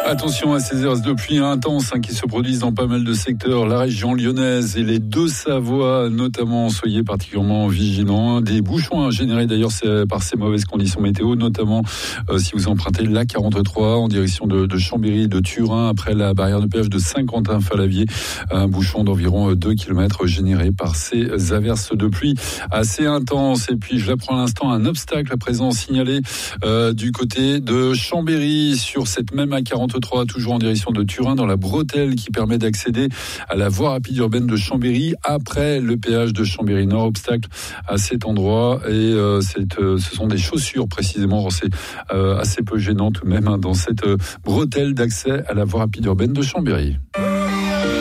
Attention à ces heures de pluie intenses qui se produisent dans pas mal de secteurs, la région lyonnaise et les Deux-Savoies notamment. Soyez particulièrement vigilants. Des bouchons générés d'ailleurs par ces mauvaises conditions météo, notamment si vous empruntez l'A43 en direction de Chambéry et de Turin après la barrière de péage de Saint-Quentin-Falavier. Un bouchon d'environ 2 km généré par ces averses de pluie assez intenses. Et puis je l'apprends à l'instant, un obstacle à présent signalé du côté de Chambéry sur cette même A43, toujours en direction de Turin, dans la bretelle qui permet d'accéder à la voie rapide urbaine de Chambéry après le péage de Chambéry-Nord. Obstacle à cet endroit et ce sont des chaussures précisément. C'est assez peu gênant tout de même dans cette bretelle d'accès à la voie rapide urbaine de Chambéry.